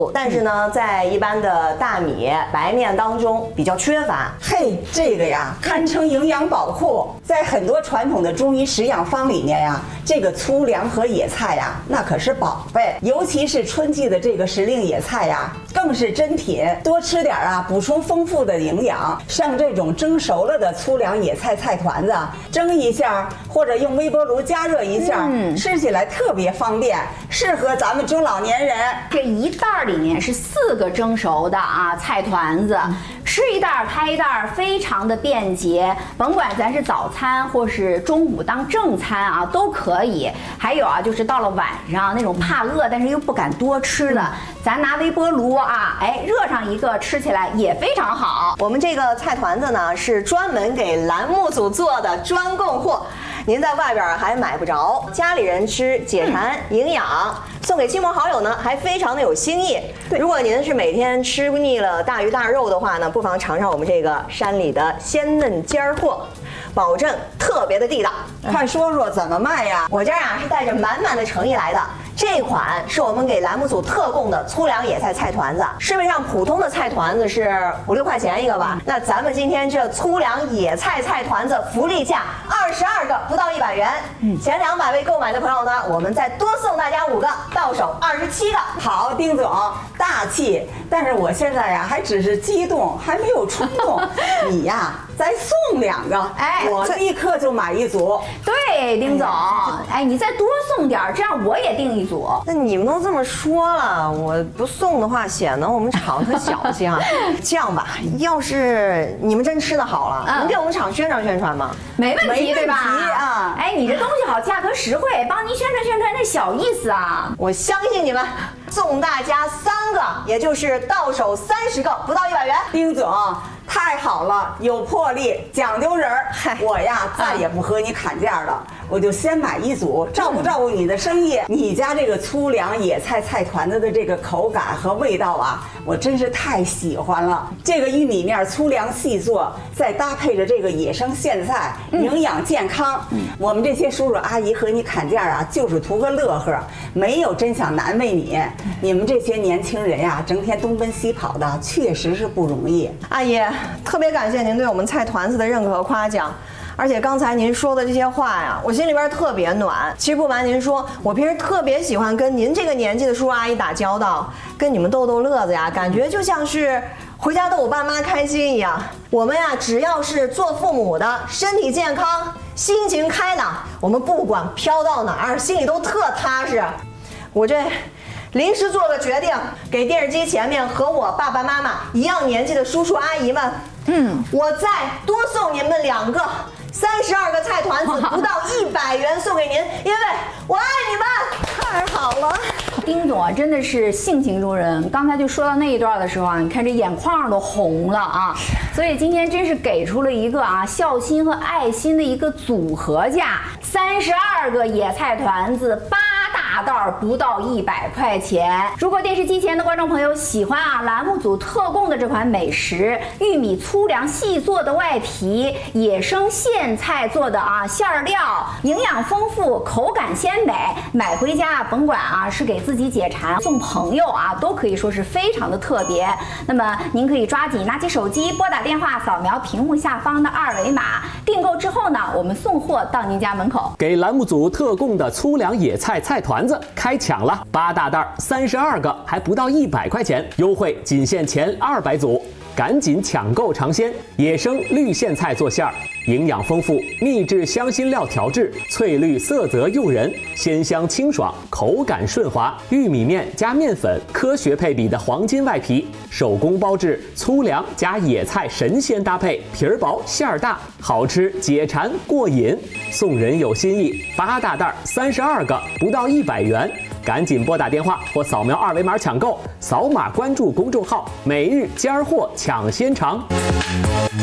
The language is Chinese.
但是呢，在一般的大米、白面当中比较缺乏。 嘿，这个呀，堪称营养宝库。在很多传统的中医食养方里面呀，这个粗粮和野菜呀，那可是宝贝。尤其是春季的这个时令野菜呀，更是珍品。多吃点啊，补充丰富的营养。像这种蒸熟了的粗粮野菜菜团子，蒸一下或者用微波炉加热一下，吃起来特别方便，适合咱们中老年人。 这一袋里面是4个蒸熟的啊菜团子，吃一袋开一袋，非常的便捷。甭管咱是早餐或是中午当正餐啊，都可以。还有啊，就是到了晚上那种怕饿但是又不敢多吃的，咱拿微波炉啊，热上一个，吃起来也非常好。 我们这个菜团子呢，是专门给栏目组做的专供货。您在外边还买不着，家里人吃解馋营养，送给亲朋好友呢还非常的有新意。如果您是每天吃腻了大鱼大肉的话呢，不妨尝尝我们这个山里的鲜嫩尖货，保证特别的地道。 快说说怎么卖呀？ 我这儿啊是带着满满的诚意来的。这款是我们给栏目组特供的粗粮野菜菜团子，市面上普通的菜团子是5、6块钱一个吧？那咱们今天这粗粮野菜菜团子福利价22个，不到100元。前200位购买的朋友呢，我们再多送大家5个，到手27个。 好，丁总大气，但是我现在呀还只是激动，还没有冲动。你呀再送2个，我立刻就买一组。 对，丁总，你再多送点，这样我也订一组。 那你们都这么说了，我不送的话，显得我们厂很小气啊。这样吧，要是你们真吃的好了，能给我们厂宣传宣传吗？ 没问题，对吧？ 啊！ 你这东西好，价格实惠，帮您宣传宣传，这小意思啊。 我相信你们，送大家3个，也就是到手30个，不到100元。 丁总太好了，有魄力，讲究人儿。我呀再也不和你砍价了，我就先买一组，照顾你的生意。你家这个粗粮野菜菜团子的这个口感和味道啊，我真是太喜欢了。这个玉米面粗粮细做，再搭配着这个野生苋菜，营养健康。我们这些叔叔阿姨和你砍价啊，就是图个乐呵，没有真想难为你。你们这些年轻人呀，整天东奔西跑的，确实是不容易。 阿姨，特别感谢您对我们菜团子的认可和夸奖。而且刚才您说的这些话呀，我心里边特别暖。其实不瞒您说，我平时特别喜欢跟您这个年纪的叔叔阿姨打交道，跟你们逗逗乐子呀，感觉就像是回家逗我爸妈开心一样。我们呀，只要是做父母的，身体健康，心情开朗，我们不管飘到哪儿，心里都特踏实。我这临时做个决定，给电视机前面和我爸爸妈妈一样年纪的叔叔阿姨们，我再多送你们2个32个菜团子，不到100元送给您，因为我爱你们。太好了， 丁总啊，真的是性情中人。刚才就说到那一段的时候啊，你看这眼眶都红了啊。所以今天真是给出了一个孝心和爱心的一个组合价，32个野菜团子，8大袋，不到100块钱。如果电视机前的观众朋友喜欢栏目组特供的这款美食，玉米粗粮细做的外皮，野生苋菜做的馅料，营养丰富，口感鲜美，买回家甭管是给自己解馋，送朋友都可以说是非常的特别。那么您可以抓紧拿起手机，拨打电话，扫描屏幕下方的2维码，订购之后呢，我们送货到您家门口。 给栏目组特供的粗粮野菜菜团子开抢了，8大袋32个，还不到100块钱，优惠仅限前200组。赶紧抢购尝鲜！野生绿苋菜做馅儿，营养丰富，秘制香辛料调制，翠绿色泽诱人，鲜香清爽，口感顺滑。玉米面加面粉，科学配比的黄金外皮，手工包制，粗粮加野菜神仙搭配，皮儿薄馅儿大，好吃解馋过瘾。送人有新意，8大袋32个，不到100元。赶紧拨打电话或扫描2维码抢购，扫码关注公众号“每日尖儿货抢先尝”。